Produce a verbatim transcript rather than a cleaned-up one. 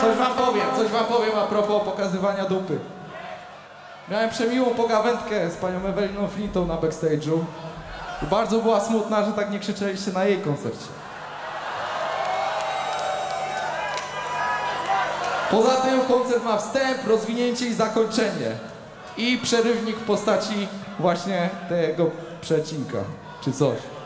Coś wam powiem, coś wam powiem a propos pokazywania dupy. Miałem przemiłą pogawędkę z panią Eweliną Flintą na backstage'u. I bardzo była smutna, że tak nie krzyczeliście na jej koncercie. Poza tym koncert ma wstęp, rozwinięcie i zakończenie. I przerywnik w postaci właśnie tego przecinka, czy coś.